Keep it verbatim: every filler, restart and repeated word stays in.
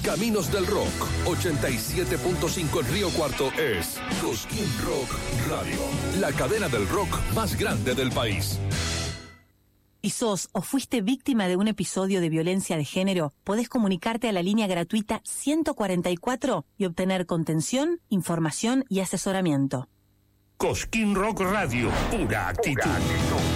Caminos del Rock, ochenta y siete punto cinco en Río Cuarto es Cosquín Rock Radio, la cadena del rock más grande del país. Si sos o fuiste víctima de un episodio de violencia de género, podés comunicarte a la línea gratuita ciento cuarenta y cuatro y obtener contención, información y asesoramiento. Cosquín Rock Radio, pura actitud. Pura actitud.